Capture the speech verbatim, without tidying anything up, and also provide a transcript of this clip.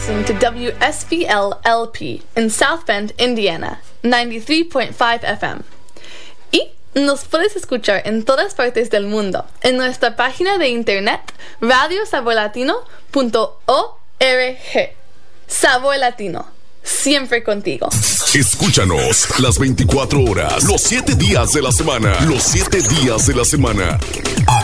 listen to W S B L L P in South Bend, Indiana, ninety-three point five F M. Y nos puedes escuchar en todas partes del mundo en nuestra página de internet radio sabor latino punto org. Sabor Latino, siempre contigo. Escúchanos las veinticuatro horas, los siete días de la semana, los siete días de la semana.